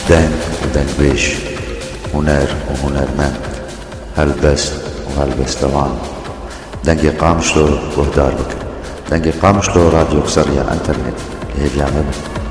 دنگ ودنگبيش، هنر وهنرمند، هلبست وهلبستوان. دنگی قامشلو وهدار بك، دنگی قامشلو راديو كسرية انترنت. هي بيعمل